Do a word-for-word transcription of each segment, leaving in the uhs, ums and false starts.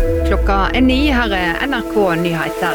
Klokka er ni, her er N R K Nyheter.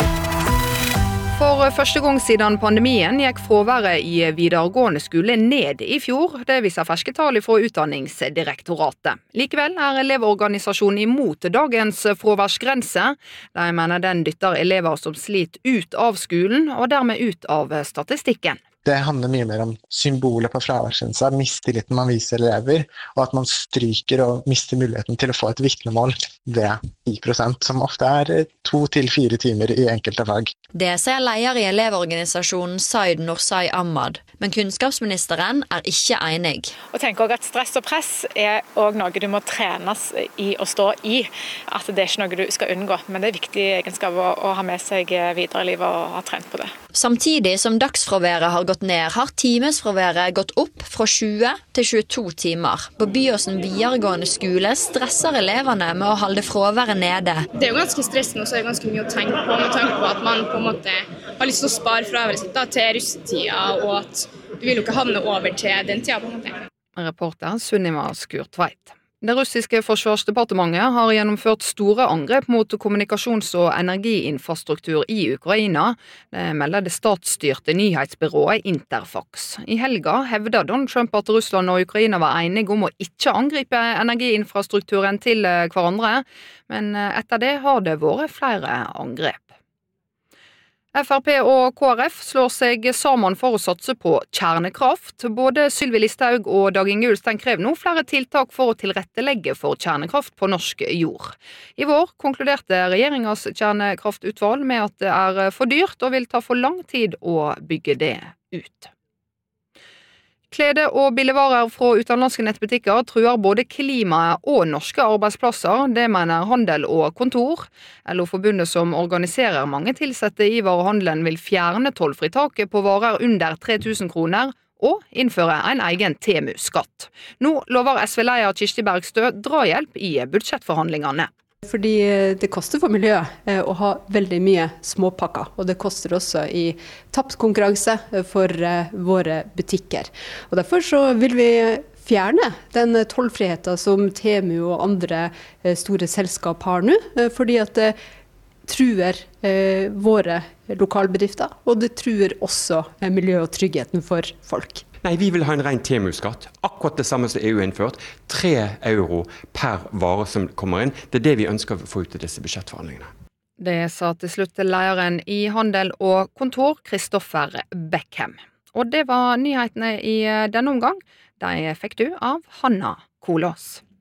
For første gang siden pandemien gikk fraværet i videregående skole ned i fjor. Det viser ferske tall fra Utdanningsdirektoratet. Likevel er elevorganisasjonen imot dagens fraværsgrense. De mener den dytter elever som sliter ut av skolen, og dermed ut av statistikken. Det handler mye mer om symbolet på fraværsgrensa, mistilliten man viser elever, og at man stryker og mister muligheten til å få et vitnemål ved ti prosent, som ofte er to til fire timer i enkelte fag. Det sier leder i elevorganisasjonen Zaid Nursai Ahmad, men kunnskapsministeren er ikke enig. Og tenker også at stress og press er også noe du må trenes i å stå i, at det er ikke noe du skal unngå, men det er viktig egenskap å, å ha med seg videre i livet og ha trent på det. Samtidig som dagsfraværet har gått ned, har timesfraværet gått opp fra tjue til tjueto timer. På Byåsen videregående skole stresser elevene med å holde fraværet nede. Det er jo ganske stressende, og så er det ganske mye å tenke på, med tanke på at man på en måte har lyst til å spare fraværet sitt da, til russetida, og at du vil jo ikke havne over til den tida på en måte. Reporter Sunniva Skurtveit. Det russiske forsvarsdepartementet har gjennomført store angrep mot kommunikasjons- og energiinfrastruktur i Ukraina. Det melder det statsstyrte nyhetsbyrået Interfax. I helga hevder Donald Trump at Russland og Ukraina var enige om å ikke angripe energiinfrastrukturen til hverandre, men etter det har det vært flere angrep. F R P og K R F slår seg sammen for å satse på kjernekraft. Både Sylvi Listhaug og Dag Inge Ulstein krever nå flere tiltak for å tilrettelegge for kjernekraft på norsk jord. I vår konkluderte regjeringens kjernekraftutvalg med at det er for dyrt og vil ta for lang tid å bygge det ut. Klede- og billigvarer fra utenlandske nettbutikker truer både klimaet og norske arbeidsplasser. Det mener Handel og Kontor. L O-forbundet som organiserer mange tilsette i varehandelen vil fjerne tollfritaket på varer under tre tusen kroner og innføre en egen Temu-skatt. Nå lover S V-leder Kirsti Bergstø drahjelp i budsjettforhandlingene. Fordi det koster for miljøet å ha veldig mye småpakker, og det koster også i tapt konkurranse for våre butikker. Og derfor så vil vi fjerne den tollfriheten som Temu og andre store selskap har nå, fordi at det truer våre lokalbedrifter, og det truer også miljøet og tryggheten for folk. Nei, vi vil ha en ren Temu-skatt, akkurat det samme som E U har innført, tre euro per vare som kommer inn. Det er det vi ønsker å få ut i disse budsjettforhandlingene. Det sa til slutt lederen i Handel og Kontor, Kristoffer Beckham. Og det var nyhetene i denne omgang. De fikk du av Hanna Kolås.